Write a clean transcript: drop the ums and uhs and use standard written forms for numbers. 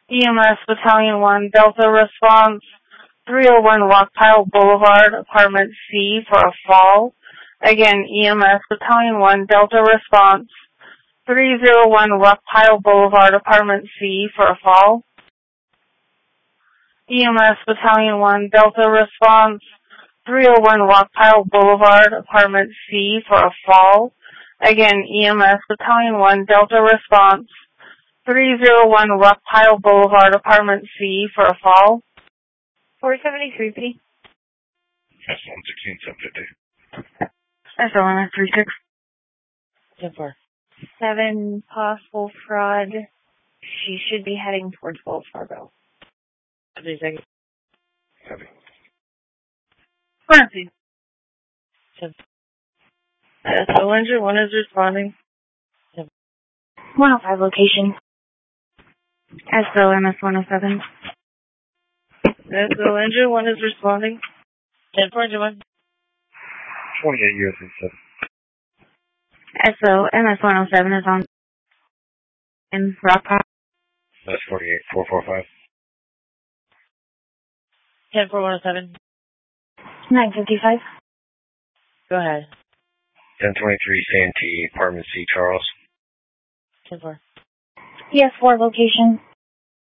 EMS Battalion 1, Delta Response, 301 Rockpile Boulevard, Apartment C for a fall. Again, EMS Battalion 1, Delta Response, 301 Rockpile Boulevard, Apartment C for a fall. EMS Battalion 1, Delta Response, 301 Rockpile Boulevard, Apartment C for a fall. Again, EMS Battalion 1, Delta Response, 301 Rockpile Boulevard, Apartment C for a fall. 473P. S116, 750. SLMS 36. 10-4. 7, possible fraud. She should be heading towards Wells Fargo. 3 seconds. Heavy. Currency. 10. SO Engine 1 is responding. 105 location. SLMS 107. SO Engine 1 is responding. 10-4, Engine 1. 28 USA 7. SLMS 107 is on in Rockpile. That's 48, 445. 10-4, 107. 955. Go ahead. 1023 Santee, Apartment C, Charles. 10-4. PS4 location.